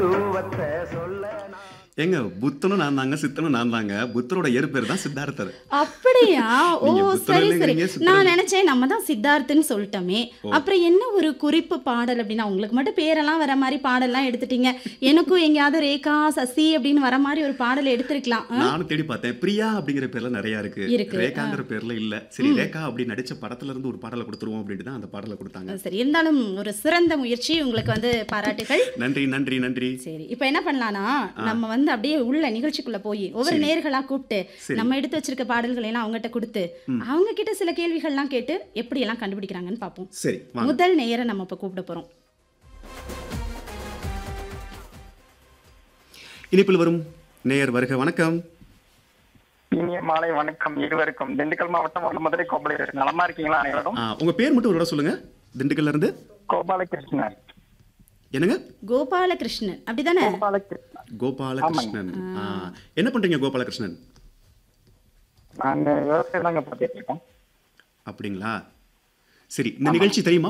ஏங்க புத்தனும் நான் தாங்க, சித்தனும் நான் தாங்க. புத்தரோட இயற் பேர் தான் சித்தார்த்தர். அப்படியா? ஓ! நீங்க புத்தரும் சரி, சரி. இல்லைங்கிறீங்க, சித்தரும் நான் இல்ல. நெனச்சேன் நம்ம தான் சித்தார்த்துன்னு சொல்ட்டோமே. ஓ! அப்புறம் என்ன ஒரு குறிப்பு பாடல் அப்டின்னா, உங்களுக்கு மட்டும் பேரெல்லாம் வர மாரி பாடல்லாம் எடுத்துட்டீங்க. எனக்கும் எங்கேயாவது ரேகா, சசி அப்படின்னு வர மாரி ஒரு பாடல் எடுத்திருக்கலாம். நானும் தேடி பார்த்தேன். பிரியா அப்படிங்கிற பேர்ல நெறைய இருக்கு. இருக்கு. ரேகாங்கிற பேர்ல இல்ல. சரி ரேகா அப்படி நடிச்ச படத்துல இருந்து ஒரு பாடல குடுத்துருவோம் அப்படின்ட்டு தான் அந்த பாடல குடுத்தாங்க. சரி. இருந்தாலும் ஒரு சிறந்த முயற்சி. உங்களுக்கு வந்து பாராட்டுகள். நன்றி, நன்றி, நன்றி. சரி. இப்ப என்ன பண்ணலான்னா, ஆ. நம்ம வந்து அப்படியே உள்ள நிகழ்ச்சிக்குள்ள போயி, ஒவ்வொரு சரி. நேயர்களா கூப்ட்டு, சரி. நம்ம எடுத்து வச்சிருக்க பாடல்களை எல்லாம் அவங்கட்ட குடுத்து, ம். அவங்க கிட்ட சில கேள்விகள்லாம் கேட்டு, எப்படியெல்லாம் கண்டுபிடிக்கிறாங்கன்னு பார்ப்போம். சரி, வாங்க. முதல் நேயர நம்ம இப்ப கூப்பிட போறோம். இனிப்பில் வரும் நேயர் வருக. வணக்கம். இனிய மாலை வணக்கம் இருவருக்கும். திண்டுக்கல் மாவட்டம் மதுரை கோபாலகிருஷ்ணன். நலமா இருக்கீங்களா அனைவரும்? உங்க பேர் மட்டும் ஒரு தடவை சொல்லுங்க. திண்டுக்கல்ல இருந்து. கோபாலகிருஷ்ணன். என்னங்க? கோபாலகிருஷ்ணன். அப்படிதானே? கோபாலகிருஷ்ணன். கோபாலகிருஷ்ணன். என்ன பண்றீங்க கோபாலகிருஷ்ணன்? நாங்க விவசாயம் தாங்க பார்த்துட்டு இருக்கோம். அப்படிங்களா? சரி, இந்த நிகழ்ச்சி தெரியுமா?